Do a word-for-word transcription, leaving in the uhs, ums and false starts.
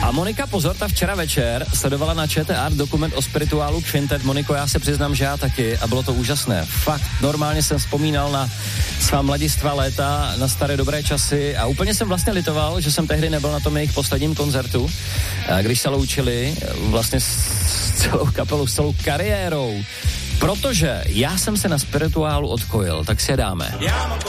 A Monika, pozor, ta včera večer sledovala na ČT Art dokument o spirituálu Quintet. Moniko, já se přiznám, že já taky a bylo to úžasné. Fakt, normálně jsem vzpomínal na svá mladistvá léta, na staré dobré časy a úplně jsem vlastně litoval, že jsem tehdy nebyl na tom jejich posledním koncertu, když se loučili vlastně s celou kapelou, s celou kariérou. Protože já jsem se na spirituálu odkojil, tak si je dáme.